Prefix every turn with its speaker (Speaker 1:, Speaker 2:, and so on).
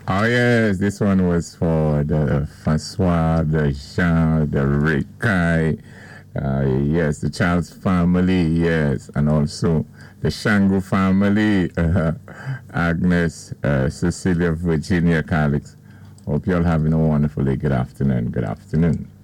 Speaker 1: Oh yes, this one was for the Francois, the Jean, the Rikai, yes, the Charles family, yes, and also the Shango family, Agnes, Cecilia, Virginia, Calix. Hope you're all having a wonderful day. Good afternoon. Good afternoon.